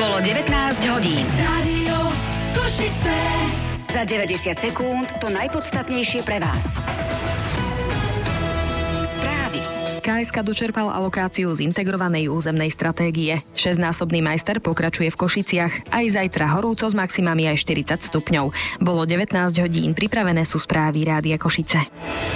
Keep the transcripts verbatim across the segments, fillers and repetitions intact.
Bolo devätnásť hodín. Rádio Košice. Za deväťdesiat sekúnd to najpodstatnejšie pre vás. Správy. ká es ká dočerpal alokáciu z integrovanej územnej stratégie. Šesťnásobný majster pokračuje v Košiciach. Aj zajtra horúco s maximami aj štyridsať stupňov. Bolo devätnásť hodín, pripravené sú správy Rádia Košice.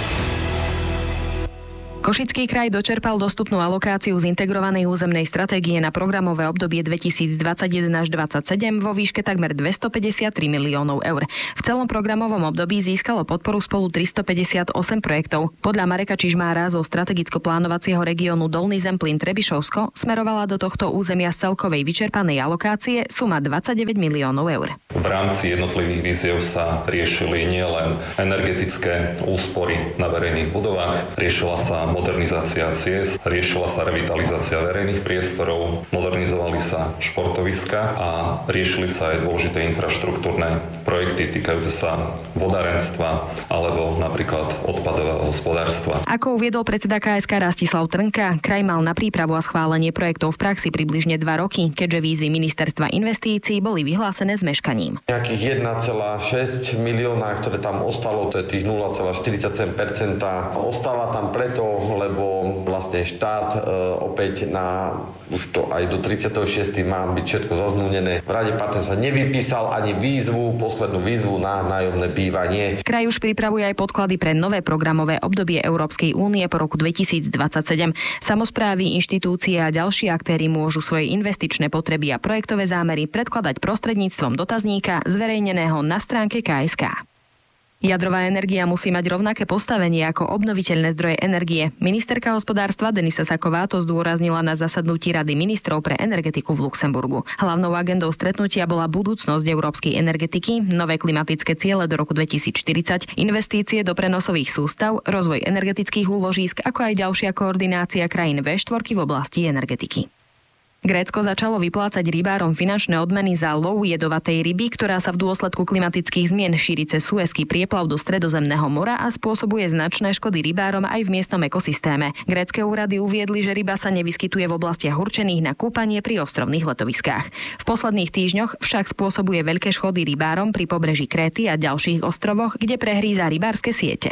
Košický kraj dočerpal dostupnú alokáciu z integrovanej územnej stratégie na programové obdobie dvetisícdvadsaťjeden až dvadsaťsedem vo výške takmer dvestopäťdesiattri miliónov eur. V celom programovom období získalo podporu spolu tristopäťdesiatosem projektov. Podľa Mareka Čižmára zo strategicko-plánovacieho regiónu Dolný Zemplín Trebišovsko smerovala do tohto územia z celkovej vyčerpanej alokácie suma dvadsaťdeväť miliónov eur. V rámci jednotlivých výziev sa riešili nielen energetické úspory na verejných budovách, riešila sa modernizácia ciest, riešila sa revitalizácia verejných priestorov, modernizovali sa športoviska a riešili sa aj dôležité infraštruktúrne projekty týkajúce sa vodárenstva alebo napríklad odpadového hospodárstva. Ako uviedol predseda ká es ká Rastislav Trnka, kraj mal na prípravu a schválenie projektov v praxi približne dva roky, keďže výzvy ministerstva investícií boli vyhlásené s meškaním. Nejakých jeden celá šesť milióna, ktoré tam ostalo, to je tých nula celá štyridsaťsedem percent. Ostáva tam preto, lebo vlastne štát e, opäť na už to aj do tridsiateho šiesteho má byť všetko zazmluvnené. V Rade partnerstva nevypísal ani výzvu, poslednú výzvu na nájomné bývanie. Kraj už pripravuje aj podklady pre nové programové obdobie Európskej únie po roku dvetisícdvadsaťsedem. Samosprávy, inštitúcie a ďalší aktéri môžu svoje investičné potreby a projektové zámery predkladať prostredníctvom dotazníka zverejneného na stránke ká es ká. Jadrová energia musí mať rovnaké postavenie ako obnoviteľné zdroje energie. Ministerka hospodárstva Denisa Saková to zdôraznila na zasadnutí Rady ministrov pre energetiku v Luxemburgu. Hlavnou agendou stretnutia bola budúcnosť európskej energetiky, nové klimatické ciele do roku dvetisícštyridsať, investície do prenosových sústav, rozvoj energetických úložísk, ako aj ďalšia koordinácia krajín vé štyri v oblasti energetiky. Grécko začalo vyplácať rybárom finančné odmeny za lov jedovatej ryby, ktorá sa v dôsledku klimatických zmien šíri cez Suezský prieplav do Stredozemného mora a spôsobuje značné škody rybárom aj v miestnom ekosystéme. Grécke úrady uviedli, že ryba sa nevyskytuje v oblastiach určených na kúpanie pri ostrovných letoviskách. V posledných týždňoch však spôsobuje veľké škody rybárom pri pobreží Kréty a ďalších ostrovoch, kde prehríza rybárske siete.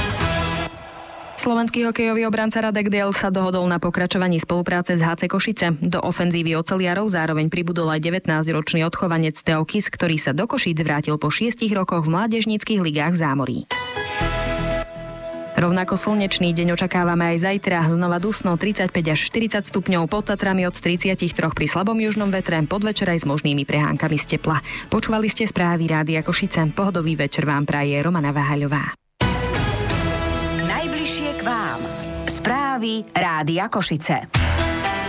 Slovenský hokejový obranca Radek Del sa dohodol na pokračovaní spolupráce s há cé Košice. Do ofenzívy oceliarov zároveň pribudol aj devätnásťročný odchovanec Teo Kis, ktorý sa do Košíc vrátil po šiestich rokoch v mládežníckych ligách v Zámorí. Rovnako slnečný deň očakávame aj zajtra. Znova dusno tridsaťpäť až štyridsať stupňov, pod Tatrami od tridsaťtri pri slabom južnom vetre, podvečer aj s možnými prehánkami z tepla. Počúvali ste správy Rádia Košice. Pohodový večer vám praje Romana Váhaľová. K vám. Správy Rádia Košice.